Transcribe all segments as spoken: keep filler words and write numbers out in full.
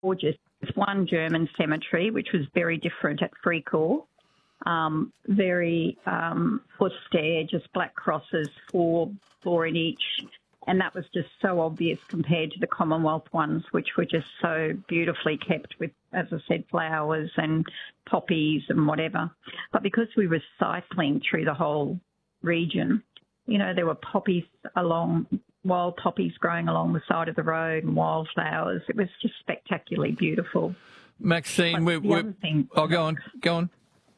gorgeous. There's one German cemetery, which was very different at Fricourt. Um, very um, austere, just black crosses, four, four in each. And that was just so obvious compared to the Commonwealth ones, which were just so beautifully kept with, as I said, flowers and poppies and whatever. But because we were cycling through the whole region, you know, there were poppies along, wild poppies growing along the side of the road and wildflowers. It was just spectacularly beautiful. Maxine, we're... we're thing, oh, go on, go on.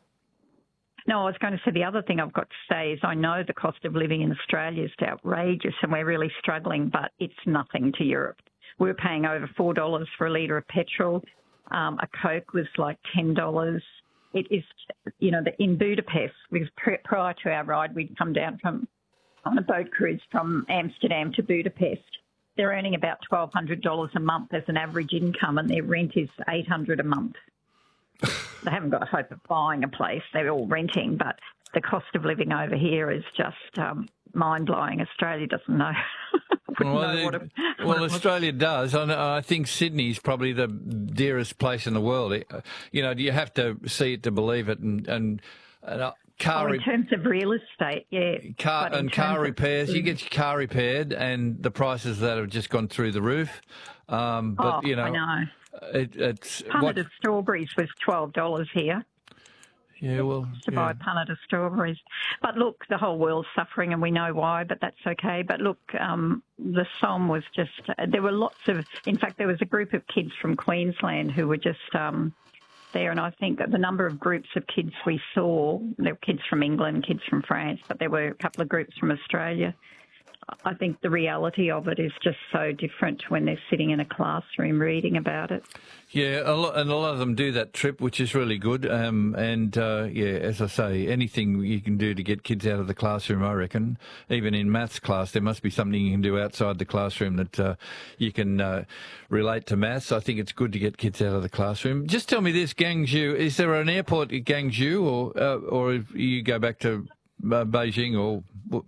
No, I was going to say the other thing I've got to say is I know the cost of living in Australia is outrageous and we're really struggling, but it's nothing to Europe. We're paying over four dollars for a litre of petrol. Um, a Coke was like ten dollars. It is, you know, the, in Budapest, because prior to our ride, we'd come down from on a boat cruise from Amsterdam to Budapest. They're earning about twelve hundred dollars a month as an average income and their rent is eight hundred dollars a month. They haven't got a hope of buying a place. They're all renting, but the cost of living over here is just um, mind-blowing. Australia doesn't know. well, know what it, a, well what Australia does. I, I think Sydney's probably the dearest place in the world. You know, you have to see it to believe it. And, and, and uh, car oh, in terms of real estate, yeah. Car, and car repairs. Of, you get your car repaired and the prices that have just gone through the roof. Um, but, oh, you know, I know. It, it's punnet what, of strawberries was twelve dollars here. Yeah, well, to yeah. buy a punnet of strawberries. But look, the whole world's suffering, and we know why. But that's okay. But look, um, the Somme was just. Uh, there were lots of. In fact, there was a group of kids from Queensland who were just um, there, and I think the number of groups of kids we saw. There were kids from England, kids from France, but there were a couple of groups from Australia. I think the reality of it is just so different when they're sitting in a classroom reading about it. Yeah, a lot, and a lot of them do that trip, which is really good. Um, and, uh, yeah, as I say, anything you can do to get kids out of the classroom, I reckon. Even in maths class, there must be something you can do outside the classroom that uh, you can uh, relate to maths. I think it's good to get kids out of the classroom. Just tell me this, Guangzhou, is there an airport at Guangzhou, or, uh, or you go back to uh, Beijing, or...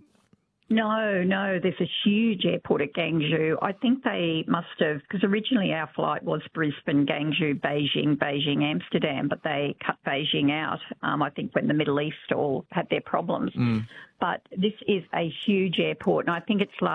No, no, there's a huge airport at Guangzhou. I think they must have, because originally our flight was Brisbane, Guangzhou, Beijing, Beijing, Amsterdam, but they cut Beijing out, um, I think, when the Middle East all had their problems. Mm. But this is a huge airport, and I think it's large.